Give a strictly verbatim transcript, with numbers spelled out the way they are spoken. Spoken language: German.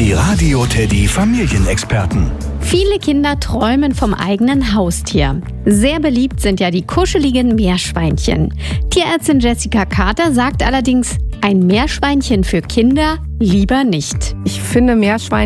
Die Radio Teddy Familienexperten. Viele Kinder träumen vom eigenen Haustier. Sehr beliebt sind ja die kuscheligen Meerschweinchen. Tierärztin Jessica Carter sagt allerdings, ein Meerschweinchen für Kinder lieber nicht. Ich finde Meerschweinchen